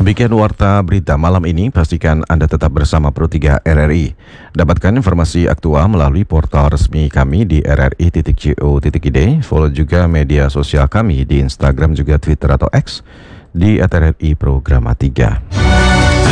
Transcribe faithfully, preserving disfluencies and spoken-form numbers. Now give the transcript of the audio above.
Demikian warta berita malam ini, pastikan Anda tetap bersama Pro tiga R R I. Dapatkan informasi aktual melalui portal resmi kami di r r i titik co titik i d. Follow juga media sosial kami di Instagram juga Twitter atau X di at r r i programa tiga.